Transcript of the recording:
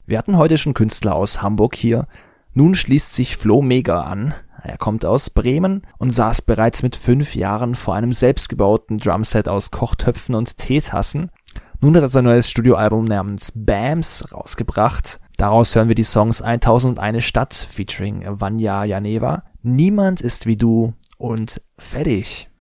Wir hatten heute schon Künstler aus Hamburg hier. Nun schließt sich Flo Mega an. Er kommt aus Bremen und saß bereits mit 5 Jahren vor einem selbstgebauten Drumset aus Kochtöpfen und Teetassen. Nun hat er sein neues Studioalbum namens Bams rausgebracht. Daraus hören wir die Songs 1001 Stadt featuring Vanya Janeva, Niemand ist wie du und Fertig.